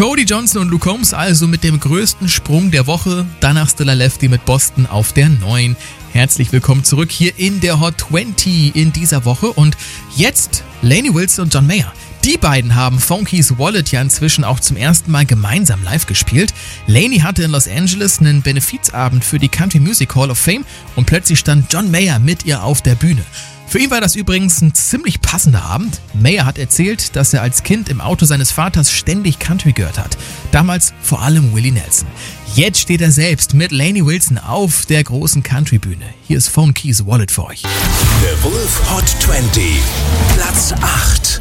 Cody Johnson und Luke Combs also mit dem größten Sprung der Woche. Danach Still I Lefty mit Boston auf der 9. Herzlich willkommen zurück hier in der Hot 20 in dieser Woche. Und jetzt Lainey Wilson und John Mayer. Die beiden haben Funky's Wallet ja inzwischen auch zum ersten Mal gemeinsam live gespielt. Lainey hatte in Los Angeles einen Benefizabend für die Country Music Hall of Fame und plötzlich stand John Mayer mit ihr auf der Bühne. Für ihn war das übrigens ein ziemlich passender Abend. Mayer hat erzählt, dass er als Kind im Auto seines Vaters ständig Country gehört hat. Damals vor allem Willie Nelson. Jetzt steht er selbst mit Lainey Wilson auf der großen Country-Bühne. Hier ist Funky's Wallet für euch. The Wolf Hot 20, Platz 8.